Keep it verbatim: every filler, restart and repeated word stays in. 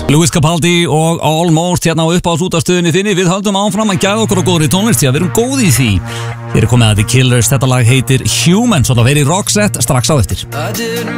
Lewis Capaldi og Almost hérna á uppáhaldsútastöðinni þinni. Við höldum áfram að gæða okkur á góðri tónlist því að við erum góð í því. Hér er komið að The Killers, þetta lag heitir Human, svo það verið Roxette strax á eftir.